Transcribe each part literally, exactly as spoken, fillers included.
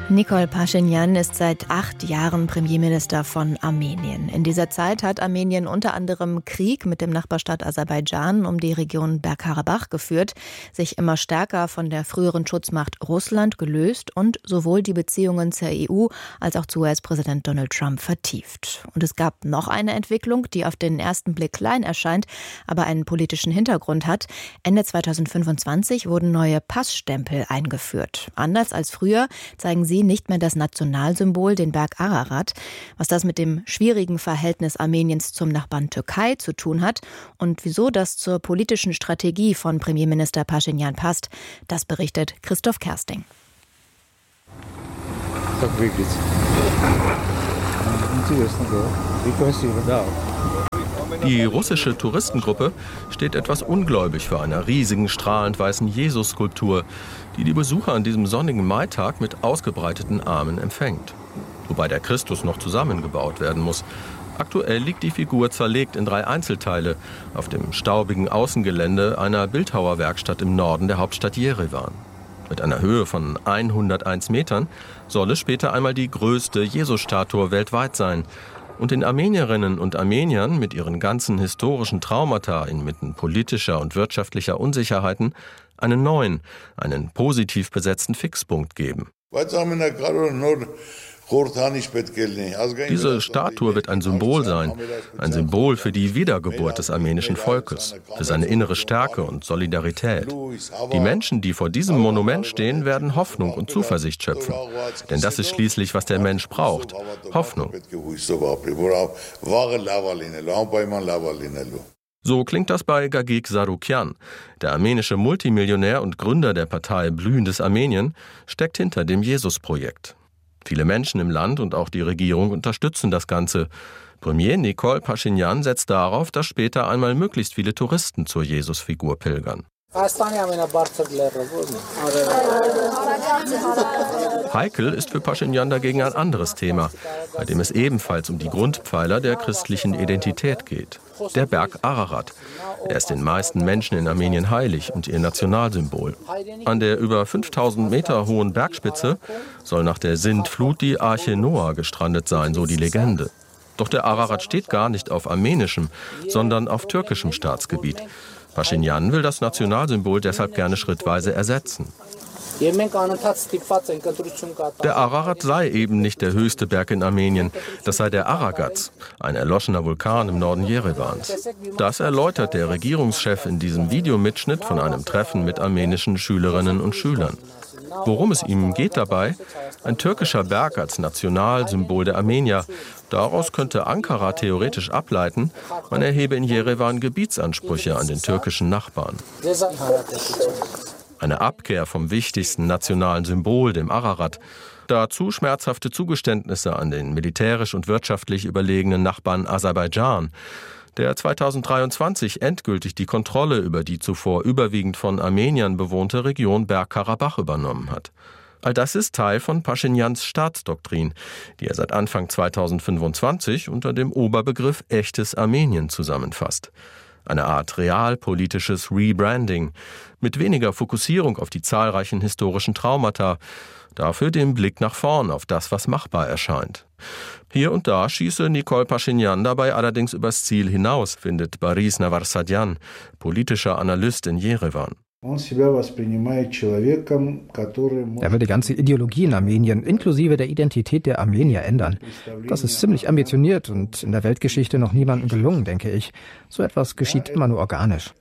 Nikol Paschinjan ist seit acht Jahren Premierminister von Armenien. In dieser Zeit hat Armenien unter anderem Krieg mit dem Nachbarstaat Aserbaidschan um die Region Bergkarabach geführt, sich immer stärker von der früheren Schutzmacht Russland gelöst und sowohl die Beziehungen zur E U als auch zu U S-Präsident Donald Trump vertieft. Und es gab noch eine Entwicklung, die auf den ersten Blick klein erscheint, aber einen politischen Hintergrund hat. Ende zweitausendfünfundzwanzig wurden neue Passstempel eingeführt. Anders als früher zeigen sie nicht mehr das Nationalsymbol, den Berg Ararat. Was das mit dem schwierigen Verhältnis Armeniens zum Nachbarn Türkei zu tun hat und wieso das zur politischen Strategie von Premierminister Paschinjan passt, das berichtet Christoph Kersting. Die russische Touristengruppe steht etwas ungläubig vor einer riesigen, strahlend weißen Jesus-Skulptur, die die Besucher an diesem sonnigen Maitag mit ausgebreiteten Armen empfängt. Wobei der Christus noch zusammengebaut werden muss. Aktuell liegt die Figur zerlegt in drei Einzelteile auf dem staubigen Außengelände einer Bildhauerwerkstatt im Norden der Hauptstadt Jerewan. Mit einer Höhe von hunderteins Metern soll es später einmal die größte Jesus-Statue weltweit sein. Und den Armenierinnen und Armeniern mit ihren ganzen historischen Traumata inmitten politischer und wirtschaftlicher Unsicherheiten einen neuen, einen positiv besetzten Fixpunkt geben. Diese Statue wird ein Symbol sein, ein Symbol für die Wiedergeburt des armenischen Volkes, für seine innere Stärke und Solidarität. Die Menschen, die vor diesem Monument stehen, werden Hoffnung und Zuversicht schöpfen. Denn das ist schließlich, was der Mensch braucht, Hoffnung. So klingt das bei Gagik Sarukyan. Der armenische Multimillionär und Gründer der Partei Blühendes Armenien steckt hinter dem Jesus-Projekt. Viele Menschen im Land und auch die Regierung unterstützen das Ganze. Premier Nikol Paschinjan setzt darauf, dass später einmal möglichst viele Touristen zur Jesusfigur pilgern. Heikel ist für Paschinjan dagegen ein anderes Thema, bei dem es ebenfalls um die Grundpfeiler der christlichen Identität geht. Der Berg Ararat. Er ist den meisten Menschen in Armenien heilig und ihr Nationalsymbol. An der über fünftausend Meter hohen Bergspitze soll nach der Sintflut die Arche Noah gestrandet sein, so die Legende. Doch der Ararat steht gar nicht auf armenischem, sondern auf türkischem Staatsgebiet. Paschinjan will das Nationalsymbol deshalb gerne schrittweise ersetzen. Der Ararat sei eben nicht der höchste Berg in Armenien, das sei der Aragats, ein erloschener Vulkan im Norden Jerewans. Das erläutert der Regierungschef in diesem Videomitschnitt von einem Treffen mit armenischen Schülerinnen und Schülern. Worum es ihm geht dabei? Ein türkischer Berg als Nationalsymbol der Armenier. Daraus könnte Ankara theoretisch ableiten, man erhebe in Jerewan Gebietsansprüche an den türkischen Nachbarn. Eine Abkehr vom wichtigsten nationalen Symbol, dem Ararat. Dazu schmerzhafte Zugeständnisse an den militärisch und wirtschaftlich überlegenen Nachbarn Aserbaidschan, der zweitausenddreiundzwanzig endgültig die Kontrolle über die zuvor überwiegend von Armeniern bewohnte Region Bergkarabach übernommen hat. All das ist Teil von Paschinjans Staatsdoktrin, die er seit Anfang zweitausendfünfundzwanzig unter dem Oberbegriff echtes Armenien zusammenfasst. Eine Art realpolitisches Rebranding mit weniger Fokussierung auf die zahlreichen historischen Traumata, dafür den Blick nach vorn auf das, was machbar erscheint. Hier und da schieße Nikol Paschinjan dabei allerdings übers Ziel hinaus, findet Boris Navarsadian, politischer Analyst in Jerewan. Er will die ganze Ideologie in Armenien inklusive der Identität der Armenier ändern. Das ist ziemlich ambitioniert und in der Weltgeschichte noch niemandem gelungen, denke ich. So etwas geschieht immer nur organisch.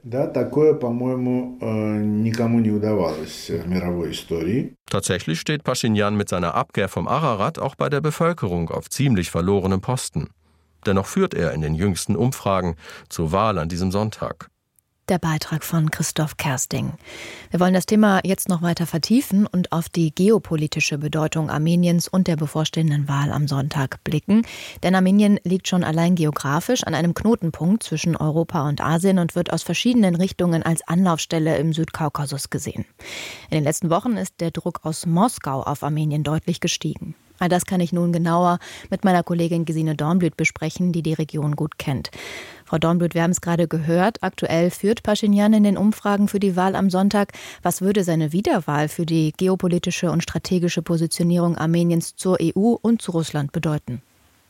Tatsächlich steht Paschinjan mit seiner Abkehr vom Ararat auch bei der Bevölkerung auf ziemlich verlorenem Posten. Dennoch führt er in den jüngsten Umfragen zur Wahl an diesem Sonntag. Der Beitrag von Christoph Kersting. Wir wollen das Thema jetzt noch weiter vertiefen und auf die geopolitische Bedeutung Armeniens und der bevorstehenden Wahl am Sonntag blicken. Denn Armenien liegt schon allein geografisch an einem Knotenpunkt zwischen Europa und Asien und wird aus verschiedenen Richtungen als Anlaufstelle im Südkaukasus gesehen. In den letzten Wochen ist der Druck aus Moskau auf Armenien deutlich gestiegen. All das kann ich nun genauer mit meiner Kollegin Gesine Dornblüt besprechen, die die Region gut kennt. Frau Dornblüt, wir haben es gerade gehört, aktuell führt Paschinjan in den Umfragen für die Wahl am Sonntag. Was würde seine Wiederwahl für die geopolitische und strategische Positionierung Armeniens zur E U und zu Russland bedeuten?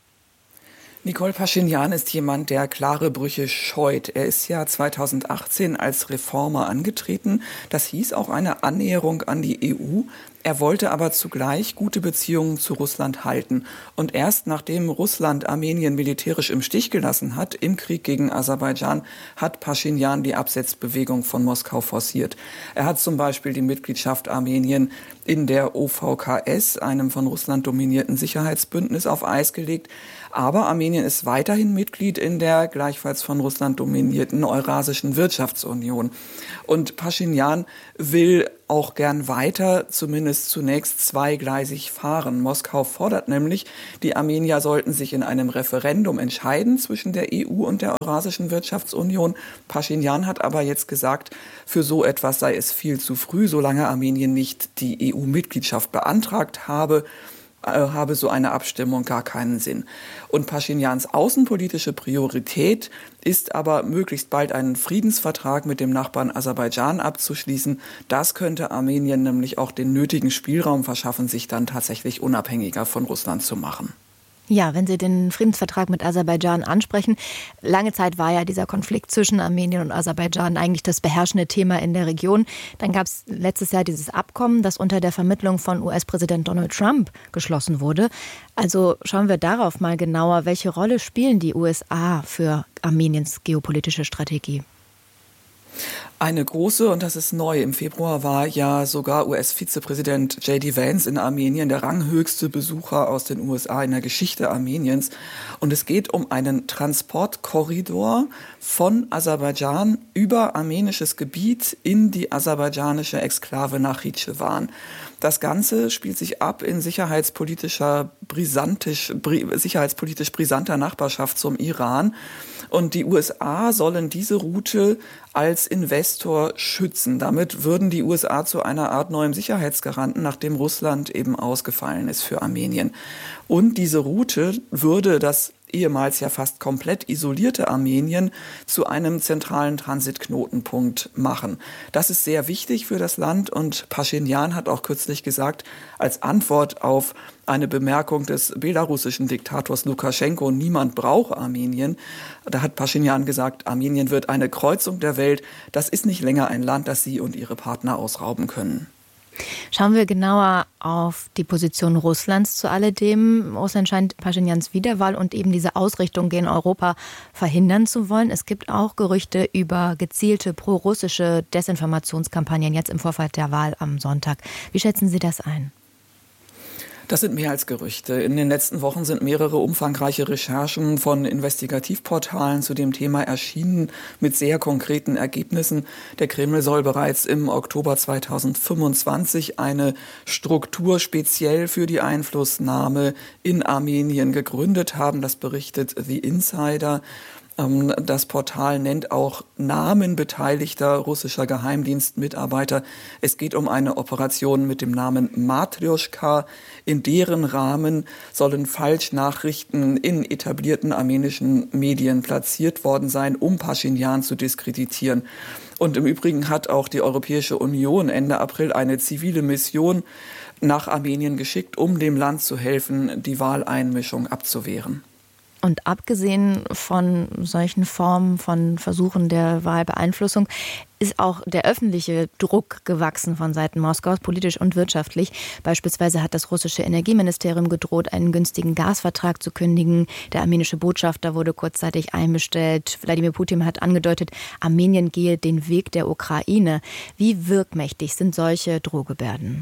Nikol Paschinjan ist jemand, der klare Brüche scheut. Er ist ja zweitausendachtzehn als Reformer angetreten. Das hieß auch eine Annäherung an die E U. Er wollte aber zugleich gute Beziehungen zu Russland halten. Und erst nachdem Russland Armenien militärisch im Stich gelassen hat, im Krieg gegen Aserbaidschan, hat Paschinjan die Absetzbewegung von Moskau forciert. Er hat zum Beispiel die Mitgliedschaft Armenien in der O V K S, einem von Russland dominierten Sicherheitsbündnis, auf Eis gelegt. Aber Armenien ist weiterhin Mitglied in der gleichfalls von Russland dominierten Eurasischen Wirtschaftsunion. Und Paschinjan will auch gern weiter, zumindest zunächst zweigleisig fahren. Moskau fordert nämlich, die Armenier sollten sich in einem Referendum entscheiden zwischen der E U und der Eurasischen Wirtschaftsunion. Paschinjan hat aber jetzt gesagt, für so etwas sei es viel zu früh, solange Armenien nicht die E U-Mitgliedschaft beantragt habe. habe so eine Abstimmung gar keinen Sinn. Und Paschinjans außenpolitische Priorität ist aber, möglichst bald einen Friedensvertrag mit dem Nachbarn Aserbaidschan abzuschließen. Das könnte Armenien nämlich auch den nötigen Spielraum verschaffen, sich dann tatsächlich unabhängiger von Russland zu machen. Ja, wenn Sie den Friedensvertrag mit Aserbaidschan ansprechen. Lange Zeit war ja dieser Konflikt zwischen Armenien und Aserbaidschan eigentlich das beherrschende Thema in der Region. Dann gab es letztes Jahr dieses Abkommen, das unter der Vermittlung von U S-Präsident Donald Trump geschlossen wurde. Also schauen wir darauf mal genauer, welche Rolle spielen die U S A für Armeniens geopolitische Strategie? Eine große, und das ist neu, im Februar war ja sogar U S-Vizepräsident J D Vance in Armenien, der ranghöchste Besucher aus den U S A in der Geschichte Armeniens. Und es geht um einen Transportkorridor von Aserbaidschan über armenisches Gebiet in die aserbaidschanische Exklave Nachitschewan. Das Ganze spielt sich ab in sicherheitspolitischer brisantisch, bri, sicherheitspolitisch brisanter Nachbarschaft zum Iran. Und die U S A sollen diese Route als Investor schützen. Damit würden die U S A zu einer Art neuem Sicherheitsgaranten, nachdem Russland eben ausgefallen ist für Armenien. Und diese Route würde das ehemals ja fast komplett isolierte Armenien zu einem zentralen Transitknotenpunkt machen. Das ist sehr wichtig für das Land, und Paschinjan hat auch kürzlich gesagt, als Antwort auf eine Bemerkung des belarussischen Diktators Lukaschenko, niemand braucht Armenien. Da hat Paschinjan gesagt, Armenien wird eine Kreuzung der Welt. Das ist nicht länger ein Land, das sie und ihre Partner ausrauben können. Schauen wir genauer auf die Position Russlands zu alledem. Russland scheint Paschinjans Wiederwahl und eben diese Ausrichtung gen Europa verhindern zu wollen. Es gibt auch Gerüchte über gezielte pro-russische Desinformationskampagnen jetzt im Vorfeld der Wahl am Sonntag. Wie schätzen Sie das ein? Das sind mehr als Gerüchte. In den letzten Wochen sind mehrere umfangreiche Recherchen von Investigativportalen zu dem Thema erschienen mit sehr konkreten Ergebnissen. Der Kreml soll bereits im Oktober zweitausendfünfundzwanzig eine Struktur speziell für die Einflussnahme in Armenien gegründet haben. Das berichtet The Insider. Das Portal nennt auch Namen beteiligter russischer Geheimdienstmitarbeiter. Es geht um eine Operation mit dem Namen Matrioschka. In deren Rahmen sollen Falschnachrichten in etablierten armenischen Medien platziert worden sein, um Paschinjan zu diskreditieren. Und im Übrigen hat auch die Europäische Union Ende April eine zivile Mission nach Armenien geschickt, um dem Land zu helfen, die Wahleinmischung abzuwehren. Und abgesehen von solchen Formen von Versuchen der Wahlbeeinflussung ist auch der öffentliche Druck gewachsen von Seiten Moskaus, politisch und wirtschaftlich. Beispielsweise hat das russische Energieministerium gedroht, einen günstigen Gasvertrag zu kündigen. Der armenische Botschafter wurde kurzzeitig einbestellt. Wladimir Putin hat angedeutet, Armenien gehe den Weg der Ukraine. Wie wirkmächtig sind solche Drohgebärden?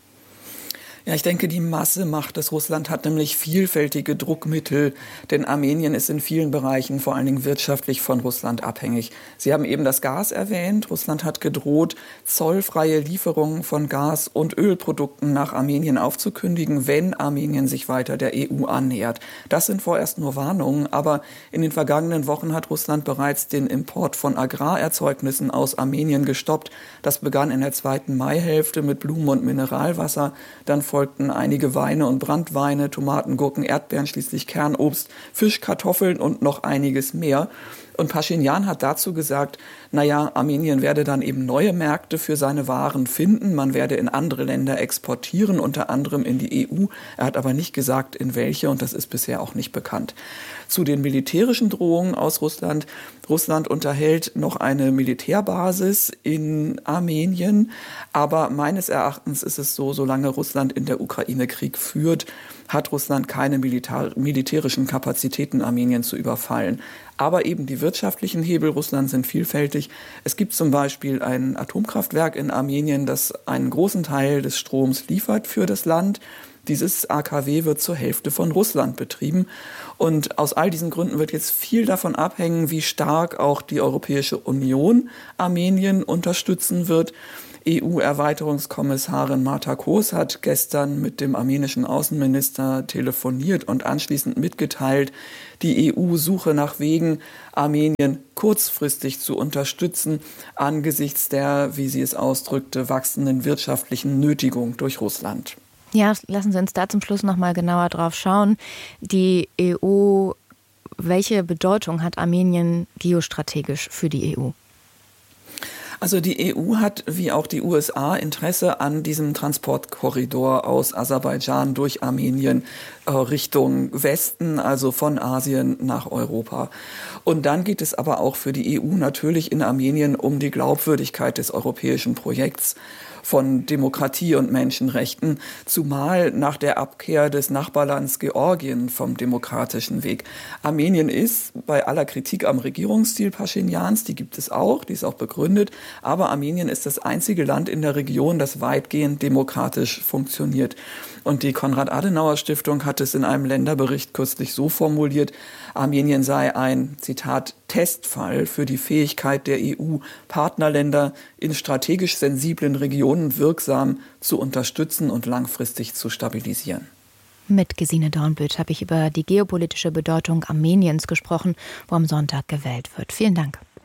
Ja, ich denke, die Masse macht es. Russland hat nämlich vielfältige Druckmittel, denn Armenien ist in vielen Bereichen, vor allen Dingen wirtschaftlich, von Russland abhängig. Sie haben eben das Gas erwähnt. Russland hat gedroht, zollfreie Lieferungen von Gas- und Ölprodukten nach Armenien aufzukündigen, wenn Armenien sich weiter der E U annähert. Das sind vorerst nur Warnungen, aber in den vergangenen Wochen hat Russland bereits den Import von Agrarerzeugnissen aus Armenien gestoppt. Das begann in der zweiten Maihälfte mit Blumen- und Mineralwasser, dann folgten einige Weine und Branntweine, Tomaten, Gurken, Erdbeeren, schließlich Kernobst, Fisch, Kartoffeln und noch einiges mehr. Und Paschinjan hat dazu gesagt, naja, Armenien werde dann eben neue Märkte für seine Waren finden. Man werde in andere Länder exportieren, unter anderem in die E U. Er hat aber nicht gesagt, in welche, und das ist bisher auch nicht bekannt. Zu den militärischen Drohungen aus Russland. Russland unterhält noch eine Militärbasis in Armenien. Aber meines Erachtens ist es so, solange Russland in der Ukraine Krieg führt, hat Russland keine militär, militärischen Kapazitäten, Armenien zu überfallen. Aber eben die wirtschaftlichen Hebel Russlands sind vielfältig. Es gibt zum Beispiel ein Atomkraftwerk in Armenien, das einen großen Teil des Stroms liefert für das Land. Dieses A K W wird zur Hälfte von Russland betrieben. Und aus all diesen Gründen wird jetzt viel davon abhängen, wie stark auch die Europäische Union Armenien unterstützen wird. E U-Erweiterungskommissarin Marta Kos hat gestern mit dem armenischen Außenminister telefoniert und anschließend mitgeteilt, die E U suche nach Wegen, Armenien kurzfristig zu unterstützen, angesichts der, wie sie es ausdrückte, wachsenden wirtschaftlichen Nötigung durch Russland. Ja, lassen Sie uns da zum Schluss noch mal genauer drauf schauen. Die E U, welche Bedeutung hat Armenien geostrategisch für die E U? Also die E U hat, wie auch die U S A, Interesse an diesem Transportkorridor aus Aserbaidschan durch Armenien äh, Richtung Westen, also von Asien nach Europa. Und dann geht es aber auch für die E U natürlich in Armenien um die Glaubwürdigkeit des europäischen Projekts von Demokratie und Menschenrechten, zumal nach der Abkehr des Nachbarlands Georgien vom demokratischen Weg. Armenien ist bei aller Kritik am Regierungsstil Paschinjans, die gibt es auch, die ist auch begründet, aber Armenien ist das einzige Land in der Region, das weitgehend demokratisch funktioniert. Und die Konrad-Adenauer-Stiftung hat es in einem Länderbericht kürzlich so formuliert, Armenien sei ein, Zitat, Testfall für die Fähigkeit der E U, Partnerländer in strategisch sensiblen Regionen wirksam zu unterstützen und langfristig zu stabilisieren. Mit Gesine Dornbütt habe ich über die geopolitische Bedeutung Armeniens gesprochen, wo am Sonntag gewählt wird. Vielen Dank.